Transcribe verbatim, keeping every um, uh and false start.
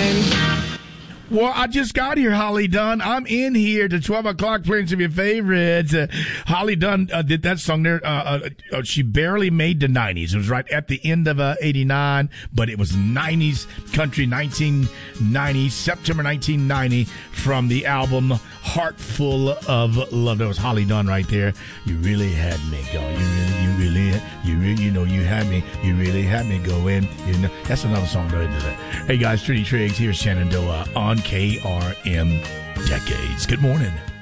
Well, I just got here, Holly Dunn. I'm in here to twelve o'clock playing some of your favorites. Uh, Holly Dunn uh, did that song there. Uh, uh, she barely made the nineties. It was right at the end of uh, eighty-nine, but it was nineties country, nineteen ninety, September nineteen ninety, from the album Heart Full of Love. That was Holly Dunn right there. You really had me going. You really, you really, you really, you know, you had me. You really had me going. You know, that's another song that I did. Hey guys, Trudy Triggs, here's Shenandoah on K R M Decades. Good morning.